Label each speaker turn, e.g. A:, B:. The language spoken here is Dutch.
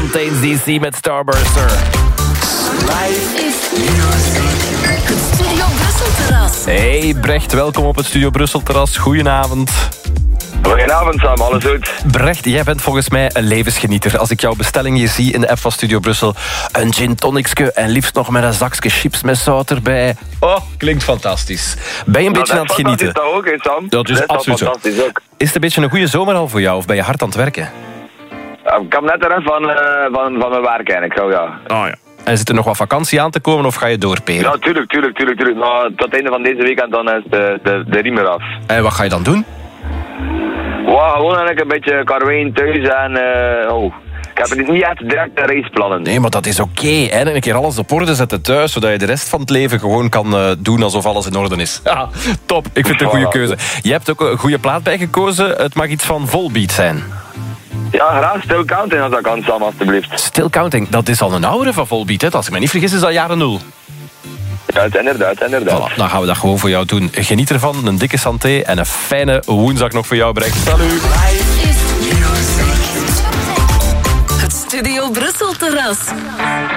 A: Fontaine's DC met Starburster.
B: Live is music. Het Studio Brussel terras.
A: Hey Brecht, welkom op het Studio Brussel terras. Goedenavond.
C: Goedenavond Sam, alles goed?
A: Brecht, jij bent volgens mij een levensgenieter. Als ik jouw bestelling hier zie in de app van Studio Brussel. Een gin tonicske en liefst nog met een zakje chips met zout erbij. Oh, klinkt fantastisch. Ben je een beetje aan het genieten?
C: Dat is ook, hè, Sam?
A: Dat is absoluut zo.
C: Fantastisch ook.
A: Is het een beetje een goede zomer al voor jou of ben je hard aan het werken?
C: Ik kwam net terug van mijn werk eigenlijk, zo ja.
A: Oh ja. En zit er nog wat vakantie aan te komen of ga je doorperen?
C: Ja, tuurlijk. Maar tot het einde van deze weekend dan is de riem eraf.
A: En wat ga je dan doen?
C: Wow, gewoon eigenlijk een beetje karween thuis en... Ik heb niet echt direct raceplannen.
A: Nee, maar dat is oké. Een keer alles op orde zetten thuis, zodat je de rest van het leven gewoon kan doen alsof alles in orde is. Ja, top. Ik vind het een goede keuze. Je hebt ook een goede plaat bijgekozen. Het mag iets van Volbeat zijn.
C: Ja, graag Still Counting als dat kan, Sam, alstublieft.
A: Still Counting, dat is al een oudere van Volbeat, hè? Als ik me niet vergis is dat jaren 0.
C: Ja, inderdaad.
A: Voilà, dan gaan we dat gewoon voor jou doen. Geniet ervan, een dikke santé en een fijne woensdag nog voor jou, Brecht. Salut!
B: Live is music. Het Studio Brussel terras.